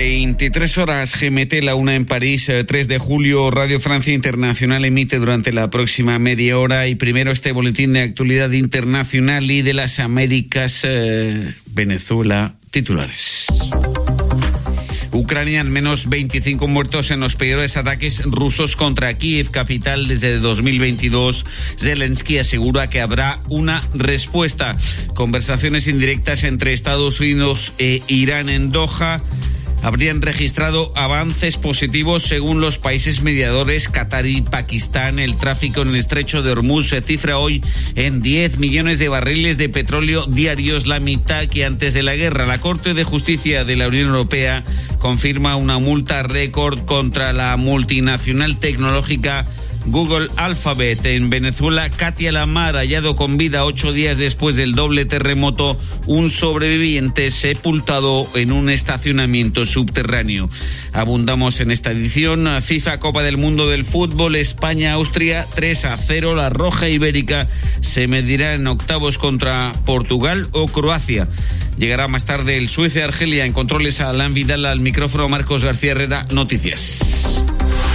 23 horas GMT, la 1 en París, 3 de julio. Radio Francia Internacional emite durante la próxima media hora. Y primero este boletín de actualidad internacional y de las Américas. Venezuela, titulares. Ucrania, al menos 25 muertos en los peores ataques rusos contra Kiev, capital, desde 2022. Zelensky asegura que habrá una respuesta. Conversaciones indirectas entre Estados Unidos e Irán en Doha habrían registrado avances positivos según los países mediadores Qatar y Pakistán. El tráfico en el estrecho de Hormuz se cifra hoy en 10 millones de barriles de petróleo diarios, la mitad que antes de la guerra. La Corte de Justicia de la Unión Europea confirma una multa récord contra la multinacional tecnológica Google Alphabet. En Venezuela, Katia Lamar, hallado con vida 8 días después del doble terremoto, un sobreviviente sepultado en un estacionamiento subterráneo. Abundamos en esta edición. FIFA Copa del Mundo del Fútbol, España-Austria 3-0. La Roja Ibérica se medirá en octavos contra Portugal o Croacia. Llegará más tarde el Suecia-Argelia. En controles a Alain Vidal, al micrófono Marcos García Herrera. Noticias.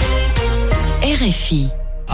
RFI.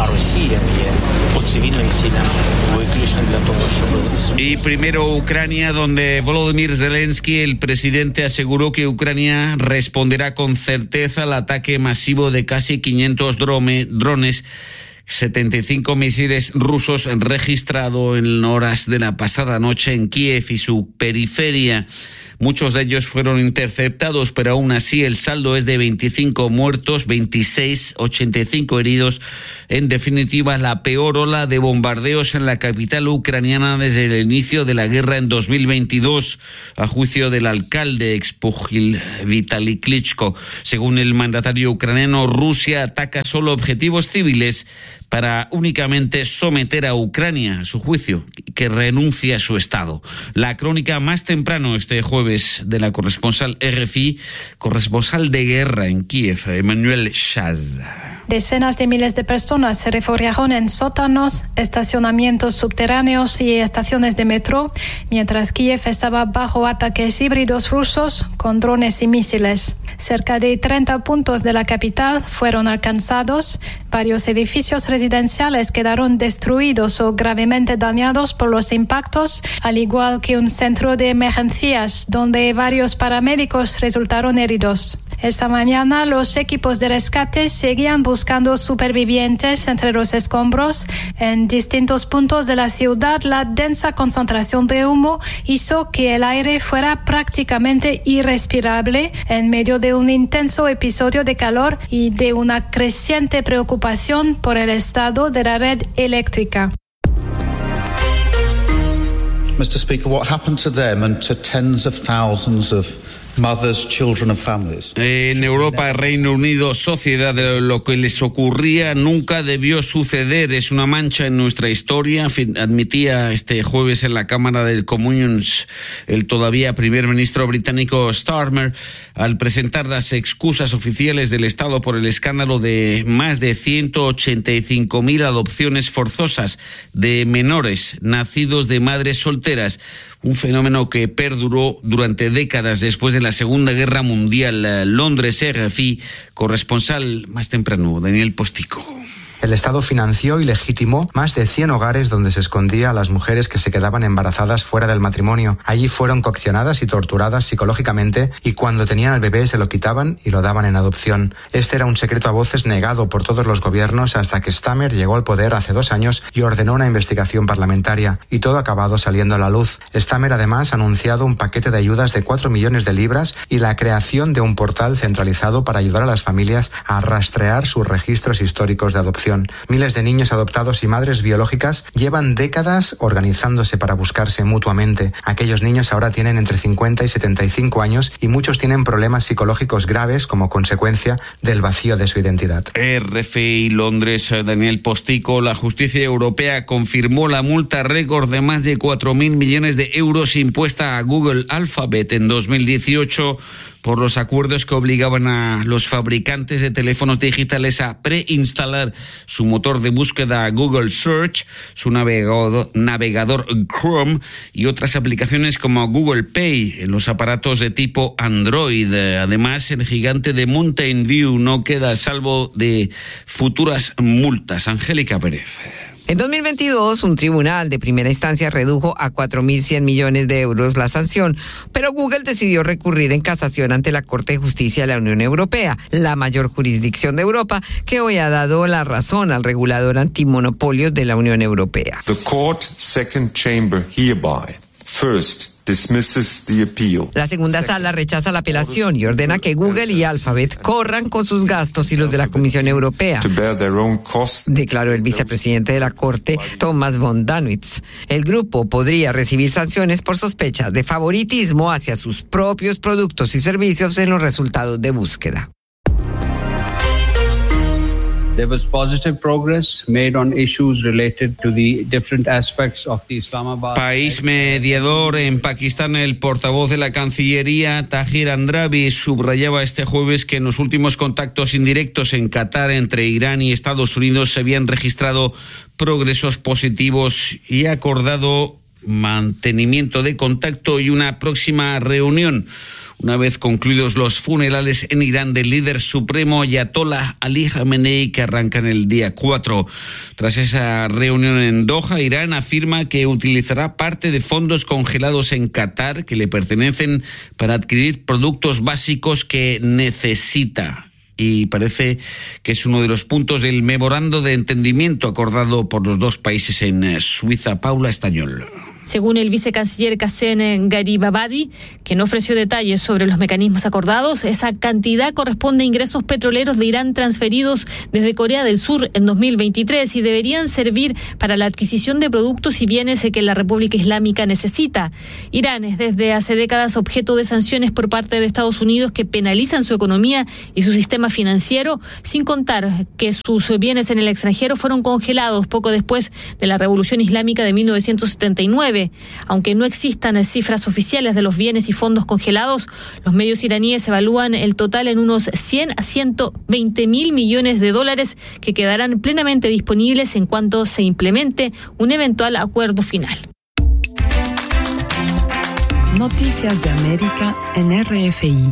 Y primero Ucrania, donde Volodymyr Zelensky, el presidente, aseguró que Ucrania responderá con certeza al ataque masivo de casi 500 drones, 75 misiles rusos registrado en horas de la pasada noche en Kiev y su periferia. Muchos de ellos fueron interceptados, pero aún así el saldo es de 25 muertos, 26, 85 heridos. En definitiva, la peor ola de bombardeos en la capital ucraniana desde el inicio de la guerra en 2022, a juicio del alcalde Expugil, Vitaly Klitschko. Según el mandatario ucraniano, Rusia ataca solo objetivos civiles para únicamente someter a Ucrania, a su juicio, que renuncia a su Estado. La crónica más temprano este jueves de la corresponsal RFI, corresponsal de guerra en Kiev, Emmanuel Chaz. Decenas de miles de personas se refugiaron en sótanos, estacionamientos subterráneos y estaciones de metro, mientras Kiev estaba bajo ataques híbridos rusos con drones y misiles. Cerca de 30 puntos de la capital fueron alcanzados. Varios edificios residenciales quedaron destruidos o gravemente dañados por los impactos, al igual que un centro de emergencias donde varios paramédicos resultaron heridos. Esta mañana los equipos de rescate seguían buscando supervivientes entre los escombros. En distintos puntos de la ciudad, la densa concentración de humo hizo que el aire fuera prácticamente irrespirable en medio de un intenso episodio de calor y de una creciente preocupación por el estado de la red eléctrica. Mr. Speaker, what happened to them and to tens of thousands of mothers, children and families? En Europa, Reino Unido, sociedad, lo que les ocurría nunca debió suceder. Es una mancha en nuestra historia, admitía este jueves en la Cámara de Comunes el todavía primer ministro británico Starmer al presentar las excusas oficiales del Estado por el escándalo de más de 185.000 adopciones forzosas de menores nacidos de madres solteras. Un fenómeno que perduró durante décadas después de la Segunda Guerra Mundial. Londres, RFI, corresponsal más temprano, Daniel Postico. El Estado financió y legitimó más de 100 hogares donde se escondía a las mujeres que se quedaban embarazadas fuera del matrimonio. Allí fueron coaccionadas y torturadas psicológicamente y cuando tenían al bebé se lo quitaban y lo daban en adopción. Este era un secreto a voces negado por todos los gobiernos hasta que Starmer llegó al poder hace 2 años y ordenó una investigación parlamentaria. Y todo ha acabado saliendo a la luz. Starmer además ha anunciado un paquete de ayudas de 4 millones de libras y la creación de un portal centralizado para ayudar a las familias a rastrear sus registros históricos de adopción. Miles de niños adoptados y madres biológicas llevan décadas organizándose para buscarse mutuamente. Aquellos niños ahora tienen entre 50 y 75 años y muchos tienen problemas psicológicos graves como consecuencia del vacío de su identidad. RFI Londres, Daniel Postico. La justicia europea confirmó la multa récord de más de 4.000 millones de euros impuesta a Google Alphabet en 2018 por los acuerdos que obligaban a los fabricantes de teléfonos digitales a preinstalar su motor de búsqueda Google Search, su navegador Chrome y otras aplicaciones como Google Pay en los aparatos de tipo Android. Además, el gigante de Mountain View no queda a salvo de futuras multas. Angélica Pérez. En 2022, un tribunal de primera instancia redujo a 4.100 millones de euros la sanción, pero Google decidió recurrir en casación ante la Corte de Justicia de la Unión Europea, la mayor jurisdicción de Europa, que hoy ha dado la razón al regulador antimonopolio de la Unión Europea. The court second chamber hereby first dismisses the appeal. La segunda sala rechaza la apelación y ordena que Google y Alphabet corran con sus gastos y los de la Comisión Europea, declaró el vicepresidente de la Corte, Thomas von Danwitz. El grupo podría recibir sanciones por sospechas de favoritismo hacia sus propios productos y servicios en los resultados de búsqueda. There was positive progress made on issues related to the different aspects of the Islamabad. País mediador en Pakistán, el portavoz de la Cancillería, Tahir Andrabi, subrayaba este jueves que en los últimos contactos indirectos en Qatar entre Irán y Estados Unidos se habían registrado progresos positivos y acordado mantenimiento de contacto y una próxima reunión una vez concluidos los funerales en Irán del líder supremo Ayatollah Ali Khamenei, que arrancan el día 4. Tras esa reunión en Doha, Irán afirma que utilizará parte de fondos congelados en Qatar que le pertenecen para adquirir productos básicos que necesita. Y parece que es uno de los puntos del memorando de entendimiento acordado por los dos países en Suiza. Paula Estañol. Según el vicecanciller Qassem Garibabadi, que no ofreció detalles sobre los mecanismos acordados, esa cantidad corresponde a ingresos petroleros de Irán transferidos desde Corea del Sur en 2023 y deberían servir para la adquisición de productos y bienes que la República Islámica necesita. Irán es desde hace décadas objeto de sanciones por parte de Estados Unidos que penalizan su economía y su sistema financiero, sin contar que sus bienes en el extranjero fueron congelados poco después de la Revolución Islámica de 1979. Aunque no existan cifras oficiales de los bienes y fondos congelados, los medios iraníes evalúan el total en unos 100 a 120 mil millones de dólares que quedarán plenamente disponibles en cuanto se implemente un eventual acuerdo final. Noticias de América en RFI.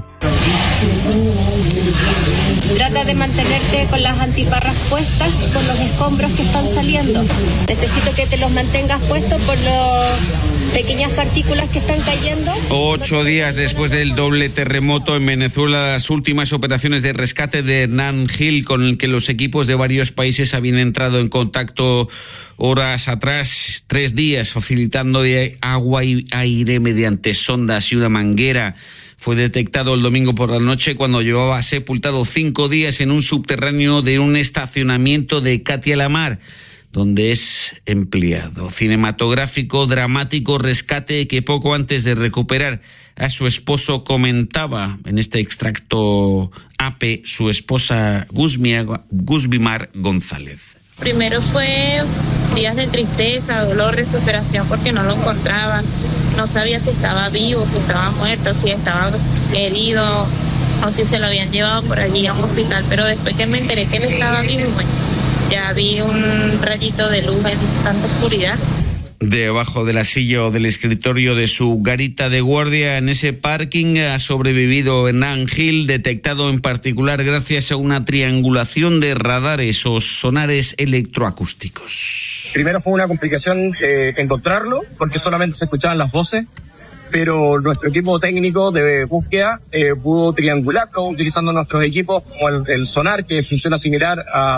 Trata de mantenerte con las antiparras puestas con los escombros que están saliendo. Necesito que te los mantengas puestos por las pequeñas partículas que están cayendo. 8 días después del doble terremoto en Venezuela, las últimas operaciones de rescate de Hernán Gil, con el que los equipos de varios países habían entrado en contacto horas atrás, 3 días, facilitando de agua y aire mediante sondas y una manguera. Fue detectado el domingo por la noche cuando llevaba sepultado 5 días en un subterráneo de un estacionamiento de Katia Lamar, donde es empleado. Cinematográfico, dramático rescate que poco antes de recuperar a su esposo comentaba en este extracto AP su esposa Guzmimar González. Primero fue días de tristeza, dolor, desesperación porque no lo encontraban. No sabía si estaba vivo, si estaba muerto, si estaba herido o si se lo habían llevado por allí a un hospital. Pero después que me enteré que él estaba vivo, ya vi un rayito de luz en tanta oscuridad. Debajo de la silla o del escritorio de su garita de guardia en ese parking ha sobrevivido Hernán Gil, detectado en particular gracias a una triangulación de radares o sonares electroacústicos. Primero fue una complicación encontrarlo, porque solamente se escuchaban las voces, pero nuestro equipo técnico de búsqueda pudo triangularlo utilizando nuestros equipos como el sonar, que funciona similar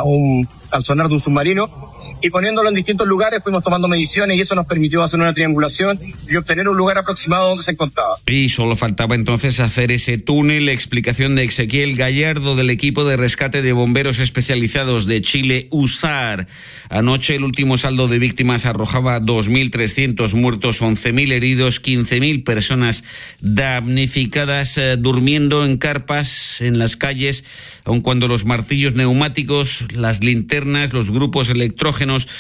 al sonar de un submarino. Y poniéndolo en distintos lugares fuimos tomando mediciones y eso nos permitió hacer una triangulación y obtener un lugar aproximado donde se encontraba. Y solo faltaba entonces hacer ese túnel. Explicación de Ezequiel Gallardo del equipo de rescate de bomberos especializados de Chile, USAR. Anoche el último saldo de víctimas arrojaba 2.300 muertos, 11.000 heridos, 15.000 personas damnificadas, durmiendo en carpas en las calles, aun cuando los martillos neumáticos, las linternas, los grupos electrógenos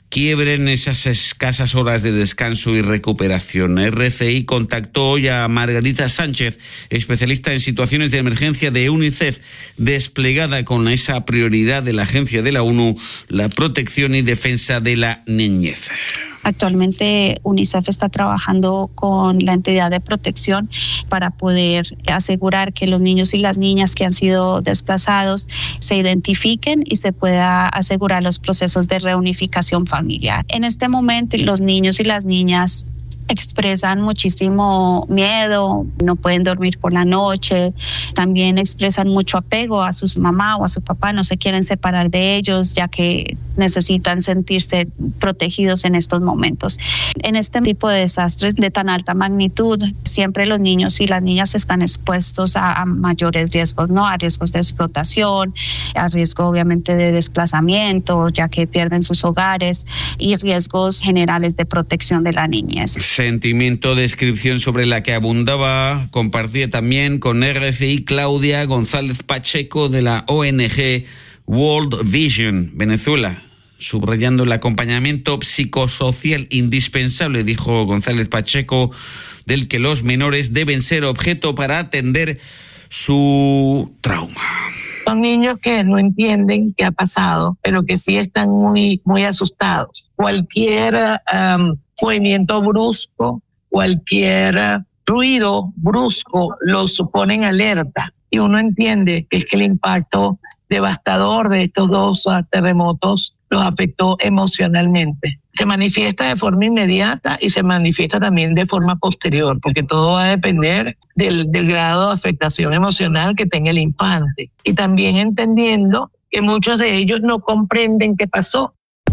quiebren esas escasas horas de descanso y recuperación. RFI contactó hoy a Margarita Sánchez, especialista en situaciones de emergencia de UNICEF, desplegada con esa prioridad de la Agencia de la ONU, la protección y defensa de la niñez. Actualmente UNICEF está trabajando con la entidad de protección para poder asegurar que los niños y las niñas que han sido desplazados se identifiquen y se pueda asegurar los procesos de reunificación familiar. En este momento los niños y las niñas expresan muchísimo miedo, no pueden dormir por la noche, también expresan mucho apego a su mamá o a su papá, no se quieren separar de ellos ya que necesitan sentirse protegidos en estos momentos. En este tipo de desastres de tan alta magnitud, siempre los niños y las niñas están expuestos a mayores riesgos, ¿no? A riesgos de explotación, a riesgo obviamente de desplazamiento, ya que pierden sus hogares, y riesgos generales de protección de la niñez. Sentimiento, descripción sobre la que abundaba, compartía también con RFI Claudia González Pacheco de la ONG World Vision Venezuela, subrayando el acompañamiento psicosocial indispensable, dijo González Pacheco, del que los menores deben ser objeto para atender su trauma. Son niños que no entienden qué ha pasado, pero que sí están muy, muy asustados. Cualquier movimiento brusco, cualquier ruido brusco los pone en alerta. Y uno entiende que es que el impacto devastador de estos dos terremotos los afectó emocionalmente. Se manifiesta de forma inmediata y se manifiesta también de forma posterior, porque todo va a depender del grado de afectación emocional que tenga el infante. Y también entendiendo que muchos de ellos no comprenden qué pasó.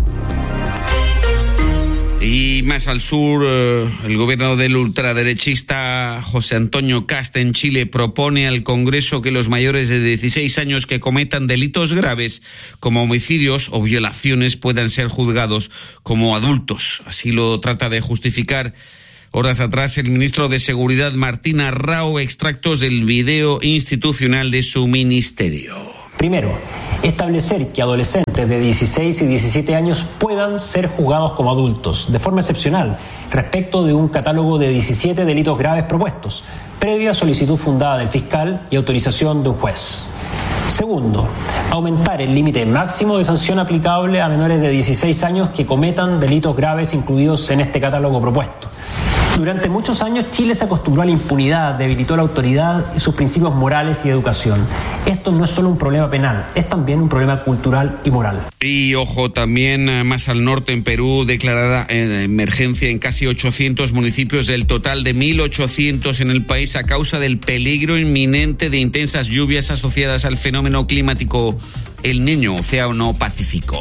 Y más al sur, el gobierno del ultraderechista José Antonio Kast en Chile propone al Congreso que los mayores de 16 años que cometan delitos graves como homicidios o violaciones puedan ser juzgados como adultos. Así lo trata de justificar horas atrás el ministro de Seguridad Martín Arrau, extractos del video institucional de su ministerio. Primero, establecer que adolescentes de 16 y 17 años puedan ser juzgados como adultos, de forma excepcional, respecto de un catálogo de 17 delitos graves propuestos, previa solicitud fundada del fiscal y autorización de un juez. Segundo, aumentar el límite máximo de sanción aplicable a menores de 16 años que cometan delitos graves incluidos en este catálogo propuesto. Durante muchos años Chile se acostumbró a la impunidad, debilitó la autoridad y sus principios morales y educación. Esto no es solo un problema penal, es también un problema cultural y moral. Y ojo, también más al norte en Perú declarada emergencia en casi 800 municipios del total de 1.800 en el país a causa del peligro inminente de intensas lluvias asociadas al fenómeno climático El Niño, Océano Pacífico.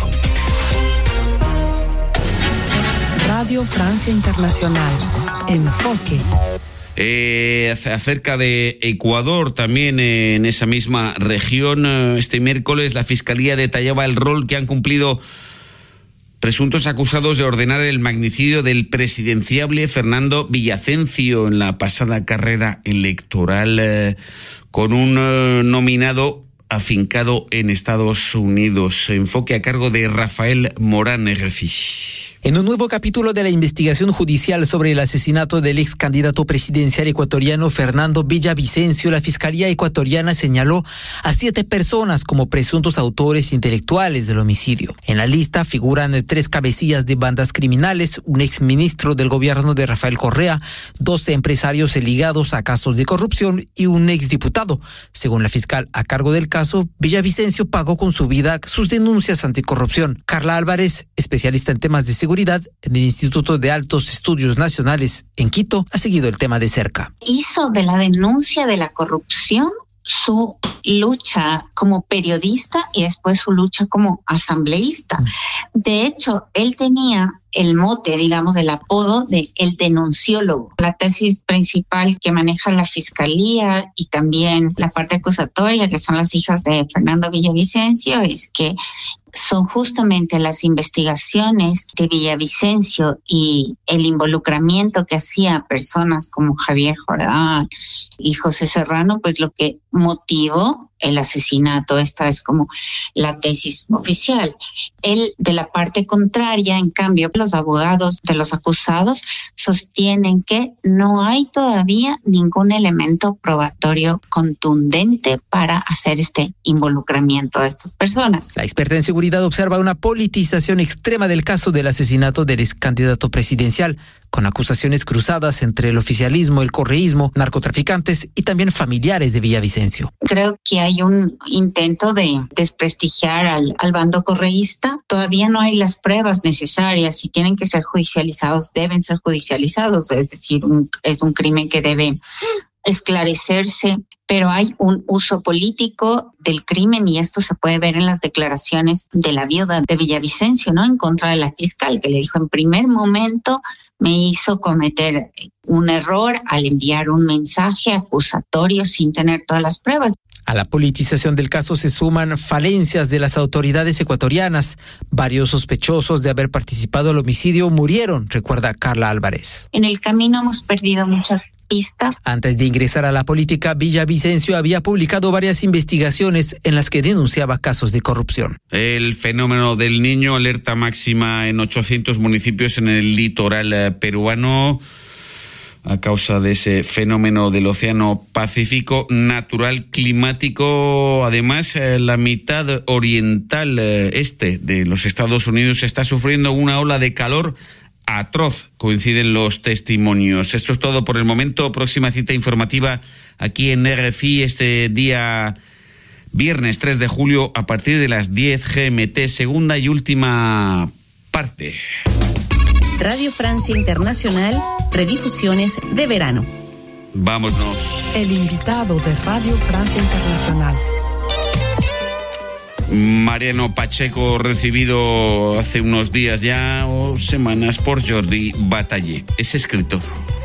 Radio Francia Internacional. Enfoque. Acerca de Ecuador, también en esa misma región, este miércoles la Fiscalía detallaba el rol que han cumplido presuntos acusados de ordenar el magnicidio del presidenciable Fernando Villavicencio en la pasada carrera electoral, con un nominado afincado en Estados Unidos. Enfoque a cargo de Rafael Morán, RFI. En un nuevo capítulo de la investigación judicial sobre el asesinato del ex candidato presidencial ecuatoriano Fernando Villavicencio, la Fiscalía ecuatoriana señaló a 7 personas como presuntos autores intelectuales del homicidio. En la lista figuran 3 cabecillas de bandas criminales, un exministro del gobierno de Rafael Correa, 12 empresarios ligados a casos de corrupción y un exdiputado. Según la fiscal a cargo del caso, Villavicencio pagó con su vida sus denuncias anticorrupción. Carla Álvarez, especialista en temas de seguridad en el Instituto de Altos Estudios Nacionales en Quito, ha seguido el tema de cerca. Hizo de la denuncia de la corrupción su lucha como periodista y después su lucha como asambleísta. De hecho, él tenía el mote, digamos, el apodo de el denunciólogo. La tesis principal que maneja la Fiscalía y también la parte acusatoria, que son las hijas de Fernando Villavicencio, es que son justamente las investigaciones de Villavicencio y el involucramiento que hacía personas como Javier Jordán y José Serrano, pues lo que motivó el asesinato. Esta es como la tesis oficial. Él, de la parte contraria, en cambio, los abogados de los acusados sostienen que no hay todavía ningún elemento probatorio contundente para hacer este involucramiento de estas personas. La experta en seguridad observa una politización extrema del caso del asesinato del ex candidato presidencial, con acusaciones cruzadas entre el oficialismo, el correísmo, narcotraficantes y también familiares de Villavicencio. Creo que hay un intento de desprestigiar al bando correísta. Todavía no hay las pruebas necesarias. Si tienen que ser judicializados, deben ser judicializados. Es decir, es un crimen que debe esclarecerse, pero hay un uso político del crimen y esto se puede ver en las declaraciones de la viuda de Villavicencio, ¿no? En contra de la fiscal, que le dijo: en primer momento me hizo cometer un error al enviar un mensaje acusatorio sin tener todas las pruebas. A la politización del caso se suman falencias de las autoridades ecuatorianas. Varios sospechosos de haber participado al homicidio murieron, recuerda Carla Álvarez. En el camino hemos perdido muchas pistas. Antes de ingresar a la política, Villavicencio había publicado varias investigaciones en las que denunciaba casos de corrupción. El fenómeno del Niño, alerta máxima en 800 municipios en el litoral peruano, a causa de ese fenómeno del Océano Pacífico natural climático. Además, la mitad oriental este de los Estados Unidos está sufriendo una ola de calor atroz, coinciden los testimonios. Esto es todo por el momento. Próxima cita informativa aquí en RFI este día viernes 3 de julio a partir de las 10 GMT, segunda y última parte. Radio Francia Internacional, redifusiones de verano. Vámonos. El invitado de Radio Francia Internacional. Mariano Pacheco, recibido hace unos días ya o semanas por Jordi Batallé. Es escritor.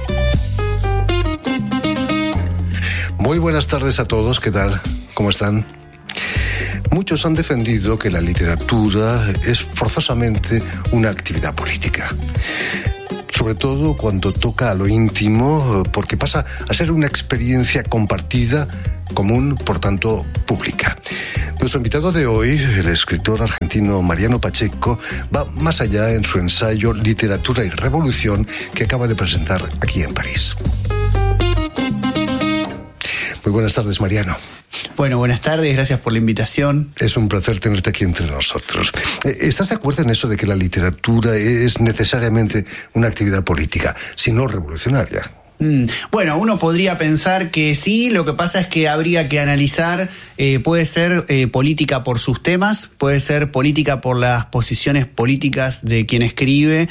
Muy buenas tardes a todos, ¿qué tal? ¿Cómo están? Muchos han defendido que la literatura es forzosamente una actividad política. Sobre todo cuando toca a lo íntimo, porque pasa a ser una experiencia compartida, común, por tanto, pública. Nuestro invitado de hoy, el escritor argentino Mariano Pacheco, va más allá en su ensayo Literatura y Revolución, que acaba de presentar aquí en París. Muy buenas tardes, Mariano. Bueno, buenas tardes, gracias por la invitación. Es un placer tenerte aquí entre nosotros. ¿Estás de acuerdo en eso de que la literatura es necesariamente una actividad política, si no revolucionaria? Bueno, uno podría pensar que sí, lo que pasa es que habría que analizar, puede ser política por sus temas, puede ser política por las posiciones políticas de quien escribe,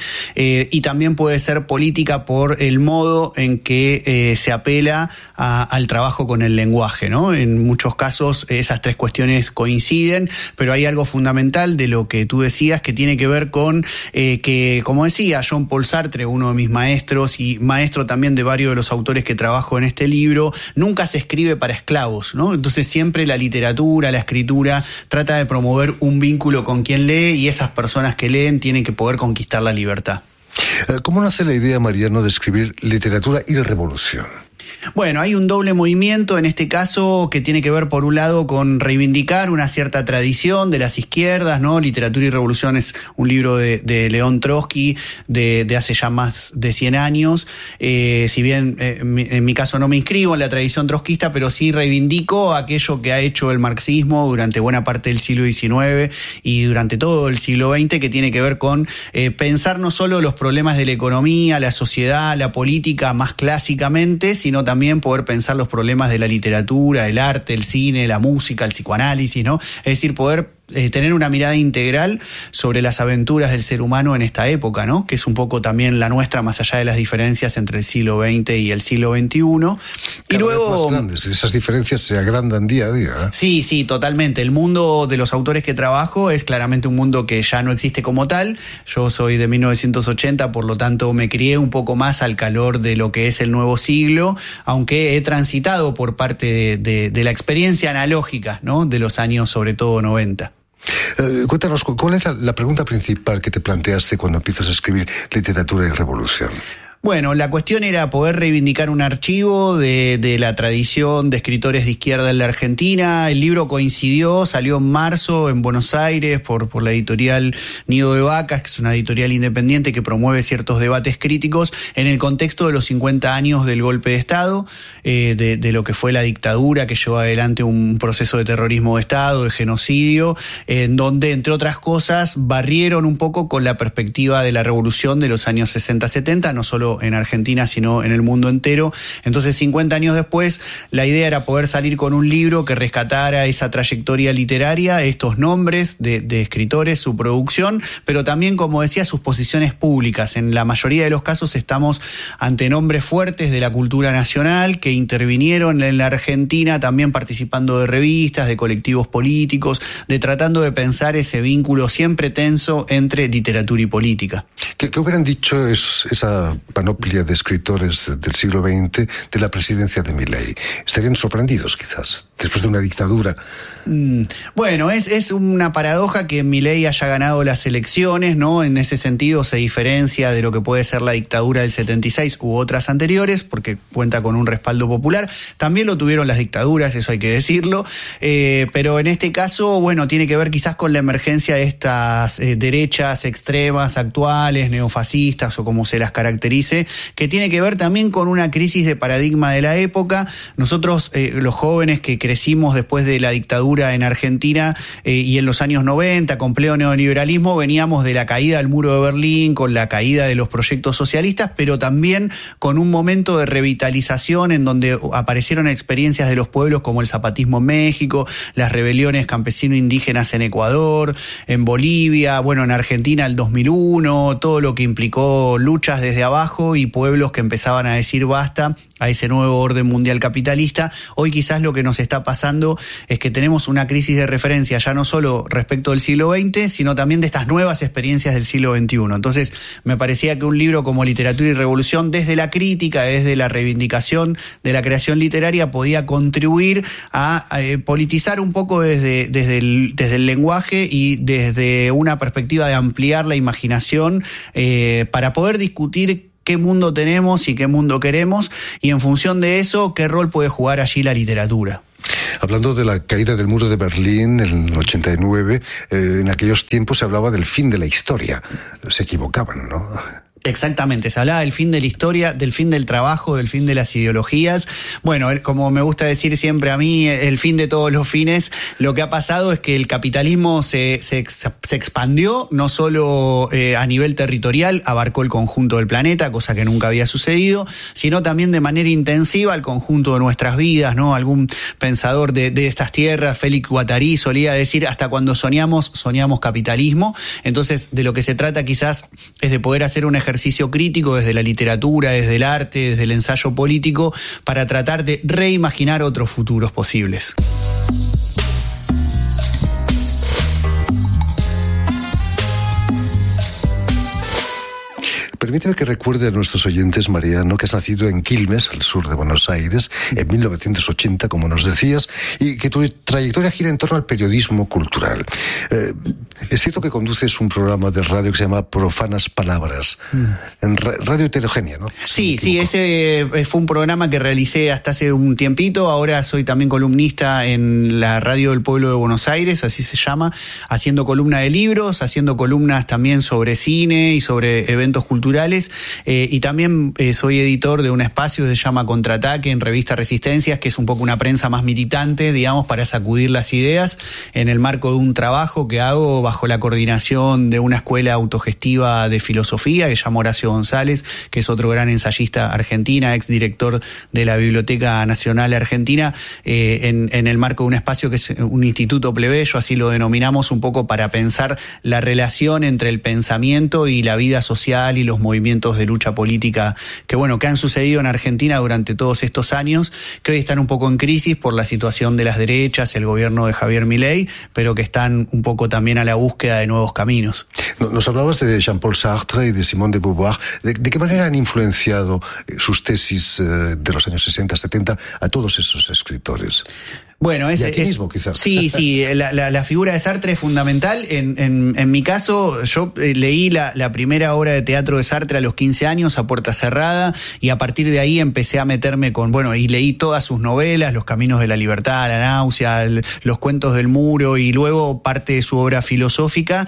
y también puede ser política por el modo en que se apela al trabajo con el lenguaje, ¿no? En muchos casos esas tres cuestiones coinciden, pero hay algo fundamental de lo que tú decías que tiene que ver con que, como decía Jean-Paul Sartre, uno de mis maestros y maestro también de varios de los autores que trabajo en este libro, nunca se escribe para esclavos, ¿no? Entonces siempre la literatura, la escritura trata de promover un vínculo con quien lee y esas personas que leen tienen que poder conquistar la libertad. ¿Cómo nace la idea, Mariano, de escribir literatura y revolución? Bueno, hay un doble movimiento en este caso que tiene que ver por un lado con reivindicar una cierta tradición de las izquierdas, ¿no? Literatura y Revolución es un libro de León Trotsky de hace ya más de 100 años. Si bien en mi caso no me inscribo en la tradición trotskista, pero sí reivindico aquello que ha hecho el marxismo durante buena parte del siglo XIX y durante todo el siglo XX, que tiene que ver con pensar no solo los problemas de la economía, la sociedad, la política más clásicamente, sino también poder pensar los problemas de la literatura, el arte, el cine, la música, el psicoanálisis, ¿no? Es decir, poder tener una mirada integral sobre las aventuras del ser humano en esta época, ¿no? Que es un poco también la nuestra, más allá de las diferencias entre el siglo XX y el siglo XXI. Y luego más grandes, esas diferencias se agrandan día a día, ¿eh? Sí, totalmente. El mundo de los autores que trabajo es claramente un mundo que ya no existe como tal. Yo soy de 1980, por lo tanto me crié un poco más al calor de lo que es el nuevo siglo, aunque he transitado por parte de la experiencia analógica, ¿no? De los años, sobre todo, 90. Cuéntanos, ¿cuál es la pregunta principal que te planteaste cuando empiezas a escribir Literatura y Revolución? Bueno, la cuestión era poder reivindicar un archivo de la tradición de escritores de izquierda en la Argentina. El libro coincidió, salió en marzo en Buenos Aires por la editorial Nido de Vacas, que es una editorial independiente que promueve ciertos debates críticos en el contexto de los 50 años del golpe de Estado, de lo que fue la dictadura que llevó adelante un proceso de terrorismo de Estado, de genocidio, en donde, entre otras cosas, barrieron un poco con la perspectiva de la revolución de los años 60-70, no solo en Argentina, sino en el mundo entero. Entonces, 50 años después, la idea era poder salir con un libro que rescatara esa trayectoria literaria, estos nombres de escritores, su producción, pero también, como decía, sus posiciones públicas. En la mayoría de los casos estamos ante nombres fuertes de la cultura nacional que intervinieron en la Argentina, también participando de revistas, de colectivos políticos, de tratando de pensar ese vínculo siempre tenso entre literatura y política. ¿Qué hubieran dicho esa panoplia de escritores del siglo XX de la presidencia de Milei? ¿Estarían sorprendidos quizás después de una dictadura? Bueno, es una paradoja que Milei haya ganado las elecciones, ¿no? En ese sentido se diferencia de lo que puede ser la dictadura del 76 u otras anteriores, porque cuenta con un respaldo popular. También lo tuvieron las dictaduras, eso hay que decirlo, pero en este caso, bueno, tiene que ver quizás con la emergencia de estas derechas extremas actuales, neofascistas o como se las caracterice, que tiene que ver también con una crisis de paradigma de la época. Nosotros, los jóvenes que crecimos después de la dictadura en Argentina y en los años 90, con pleno neoliberalismo, veníamos de la caída del muro de Berlín, con la caída de los proyectos socialistas, pero también con un momento de revitalización en donde aparecieron experiencias de los pueblos como el zapatismo en México, las rebeliones campesino-indígenas en Ecuador, en Bolivia, bueno, en Argentina el 2001, todo lo que implicó luchas desde abajo y pueblos que empezaban a decir basta a ese nuevo orden mundial capitalista. Hoy quizás lo que nos está pasando es que tenemos una crisis de referencia ya no solo respecto del siglo XX, sino también de estas nuevas experiencias del siglo XXI. Entonces, me parecía que un libro como Literatura y Revolución, desde la crítica, desde la reivindicación de la creación literaria, podía contribuir a politizar un poco desde el lenguaje y desde una perspectiva de ampliar la imaginación para poder discutir qué mundo tenemos y qué mundo queremos, y en función de eso, qué rol puede jugar allí la literatura. Hablando de la caída del muro de Berlín en el 89, en aquellos tiempos se hablaba del fin de la historia. Se equivocaban, ¿no? Exactamente, se hablaba del fin de la historia, del fin del trabajo, del fin de las ideologías. Bueno, como me gusta decir siempre a mí, el fin de todos los fines. Lo que ha pasado es que el capitalismo se expandió, no solo a nivel territorial, abarcó el conjunto del planeta, cosa que nunca había sucedido, sino también de manera intensiva al conjunto de nuestras vidas, ¿no? Algún pensador de estas tierras, Félix Guattari, solía decir, hasta cuando soñamos capitalismo. Entonces, de lo que se trata quizás es de poder hacer un ejercicio crítico desde la literatura, desde el arte, desde el ensayo político, para tratar de reimaginar otros futuros posibles. Permíteme que recuerde a nuestros oyentes, Mariano, que has nacido en Quilmes, al sur de Buenos Aires, en 1980, como nos decías, y que tu trayectoria gira en torno al periodismo cultural. Es cierto que conduces un programa de radio que se llama Profanas Palabras, en Radio Heterogénea, ¿no? Sí, ese fue un programa que realicé hasta hace un tiempito. Ahora soy también columnista en la Radio del Pueblo de Buenos Aires, así se llama, haciendo columna de libros, haciendo columnas también sobre cine y sobre eventos culturales. Y también soy editor de un espacio que se llama Contraataque en Revista Resistencias, que es un poco una prensa más militante, digamos, para sacudir las ideas en el marco de un trabajo que hago bajo la coordinación de una escuela autogestiva de filosofía que se llama Horacio González, que es otro gran ensayista argentina, exdirector de la Biblioteca Nacional Argentina, en el marco de un espacio que es un instituto plebeyo, así lo denominamos, un poco para pensar la relación entre el pensamiento y la vida social y los movimientos de lucha política que han sucedido en Argentina durante todos estos años, que hoy están un poco en crisis por la situación de las derechas, el gobierno de Javier Milei, pero que están un poco también a la búsqueda de nuevos caminos. Nos hablabas de Jean-Paul Sartre y de Simone de Beauvoir. ¿De qué manera han influenciado sus tesis de los años 60, 70 a todos esos escritores? Bueno, y aquí mismo, quizás. Sí, la figura de Sartre es fundamental. En mi caso, yo leí la primera obra de teatro de Sartre a los 15 años, a puerta cerrada, y a partir de ahí empecé a meterme y leí todas sus novelas, Los caminos de la libertad, La náusea, Los cuentos del muro, y luego parte de su obra filosófica,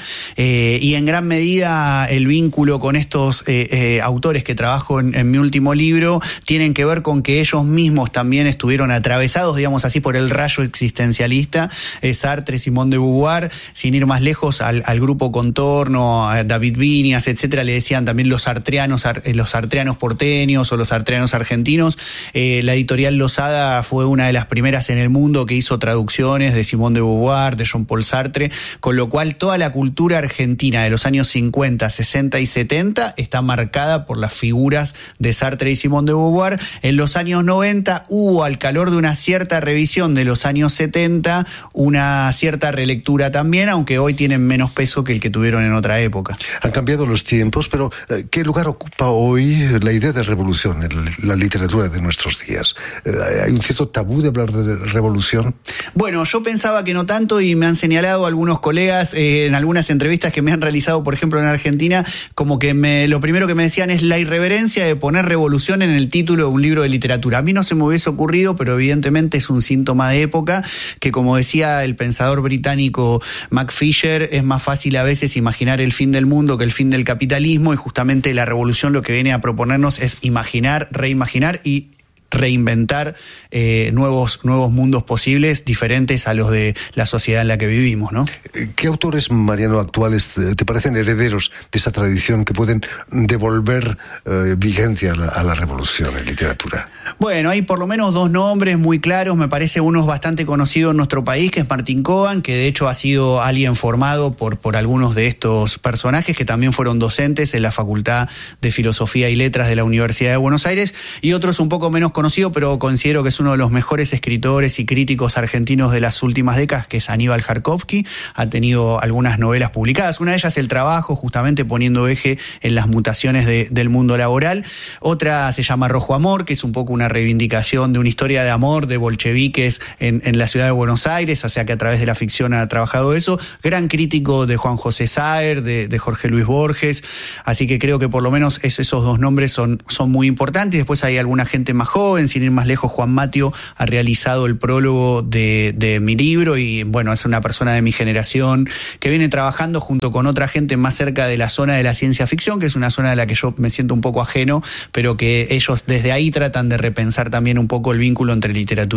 y en gran medida el vínculo con estos autores que trabajo en mi último libro tienen que ver con que ellos mismos también estuvieron atravesados, digamos así, por el rayo existencialista. Sartre, Simone de Beauvoir, sin ir más lejos, al grupo Contorno, a David Viñas, etcétera, le decían también los sartreanos porteños o los sartreanos argentinos. La editorial Losada fue una de las primeras en el mundo que hizo traducciones de Simone de Beauvoir, de Jean-Paul Sartre, con lo cual toda la cultura argentina de los años 50, 60 y 70 está marcada por las figuras de Sartre y Simone de Beauvoir. En los años 90 hubo, al calor de una cierta revisión de los años 70, una cierta relectura también, aunque hoy tienen menos peso que el que tuvieron en otra época. Han cambiado los tiempos, pero ¿qué lugar ocupa hoy la idea de revolución en la literatura de nuestros días? ¿Hay un cierto tabú de hablar de revolución? Bueno, yo pensaba que no tanto, y me han señalado algunos colegas en algunas entrevistas que me han realizado, por ejemplo, en Argentina, como que lo primero que me decían es la irreverencia de poner revolución en el título de un libro de literatura. A mí no se me hubiese ocurrido, pero evidentemente es un síntoma de época, que como decía el pensador británico Mac Fisher, es más fácil a veces imaginar el fin del mundo que el fin del capitalismo, y justamente la revolución lo que viene a proponernos es imaginar, reimaginar y reinventar nuevos mundos posibles diferentes a los de la sociedad en la que vivimos, ¿no? ¿Qué autores, Mariano, actuales te parecen herederos de esa tradición que pueden devolver vigencia a la revolución en literatura? Bueno, hay por lo menos dos nombres muy claros. Me parece uno bastante conocido en nuestro país, que es Martín Coban, que de hecho ha sido alguien formado por algunos de estos personajes, que también fueron docentes en la Facultad de Filosofía y Letras de la Universidad de Buenos Aires, y otros un poco menos conocido, pero considero que es uno de los mejores escritores y críticos argentinos de las últimas décadas, que es Aníbal Jarkovsky. Ha tenido algunas novelas publicadas, una de ellas El trabajo, justamente poniendo eje en las mutaciones del mundo laboral. Otra se llama Rojo Amor, que es un poco una reivindicación de una historia de amor de bolcheviques en la ciudad de Buenos Aires, o sea que a través de la ficción ha trabajado eso. Gran crítico de Juan José Saer, de Jorge Luis Borges, así que creo que por lo menos esos dos nombres son muy importantes. Después hay alguna gente más joven, sin ir más lejos, Juan Matio ha realizado el prólogo de mi libro, y bueno, es una persona de mi generación que viene trabajando junto con otra gente más cerca de la zona de la ciencia ficción, que es una zona de la que yo me siento un poco ajeno, pero que ellos desde ahí tratan de repensar también un poco el vínculo entre literatura